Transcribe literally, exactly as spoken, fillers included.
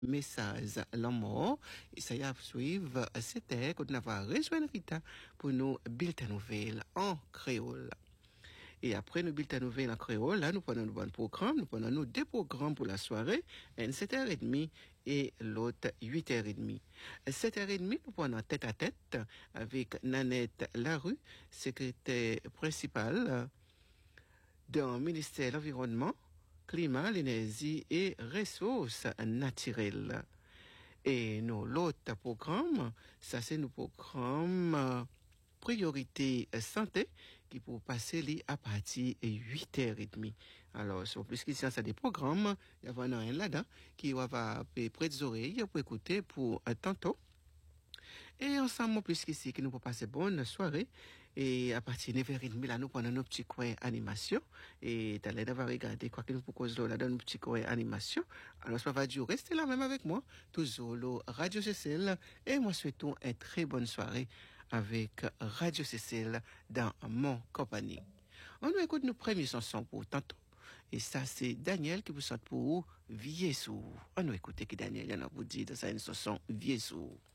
message l'amour et ça y a suivre c'était qu'on va rejoindre Rita pour nous bulletin nouvelle en créole. Et après nous bulletin nouvelle en créole, là nous prenons un bon programme, nous prenons nous deux programmes pour la soirée, un sept heures trente et l'autre huit heures trente. sept heures trente, nous prenons tête à tête avec Nanette Larue, secrétaire principale dans le ministère de l'Environnement, Climat, l'énergie et ressources naturelles. Et nous, l'autre programme, ça c'est nos programmes priorité santé qui pour passer les à partir de huit heures trente. Alors, sur plus qu'ici, ça des programmes, il y a vraiment un là-dedans qui va près des oreilles pour écouter pour un tantôt. Et ensemble, plus qu'ici, qui nous pour passer bonne soirée. Et à partir de neuf heures trente, là, nous prenons nos petits coins animation. Et t'as l'air d'avoir regardé quoi que nous proposons là, dans nos petits coins animation. Alors, ça va dire, restez là même avec moi. Toujours le Radio C C L. Et moi, souhaitons une très bonne soirée avec Radio C C L dans mon compagnie. On nous écoute nos premières chansons pour tantôt. Et ça, c'est Daniel qui vous saute pour Vieux Sous. On nous écoute qui Daniel, il y en a vous dit dans sa une chanson Vieux Sous.